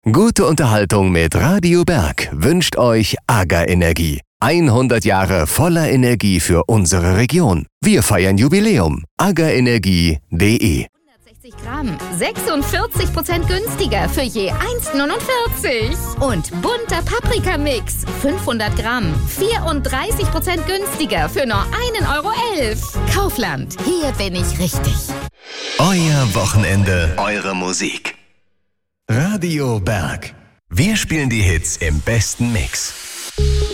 Gute Unterhaltung mit Radio Berg wünscht euch AGA Energie. 100 Jahre voller Energie für unsere Region. Wir feiern Jubiläum. agaenergie.de 160 Gramm, 46% günstiger für je 1,49. Und bunter Paprikamix, 500 Gramm, 34% günstiger für nur 1,11 €. Kaufland, hier bin ich richtig. Euer Wochenende, eure Musik. Radio Berg. Wir spielen die Hits im besten Mix.